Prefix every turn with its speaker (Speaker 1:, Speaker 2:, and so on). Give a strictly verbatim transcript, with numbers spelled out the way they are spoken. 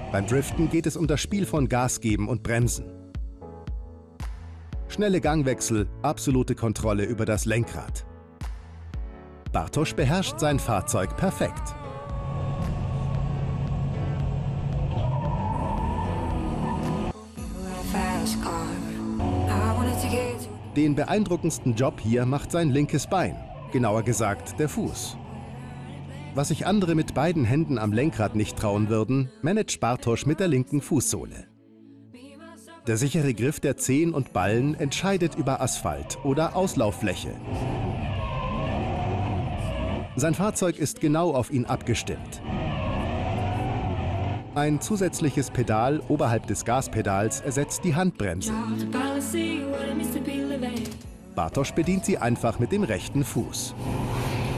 Speaker 1: Beim Driften geht es um das Spiel von Gas geben und Bremsen. Schnelle Gangwechsel, absolute Kontrolle über das Lenkrad. Bartosz beherrscht sein Fahrzeug perfekt. Den beeindruckendsten Job hier macht sein linkes Bein, genauer gesagt der Fuß. Was sich andere mit beiden Händen am Lenkrad nicht trauen würden, managt Bartosz mit der linken Fußsohle. Der sichere Griff der Zehen und Ballen entscheidet über Asphalt oder Auslauffläche. Sein Fahrzeug ist genau auf ihn abgestimmt. Ein zusätzliches Pedal oberhalb des Gaspedals ersetzt die Handbremse. Bartosz bedient sie einfach mit dem rechten Fuß.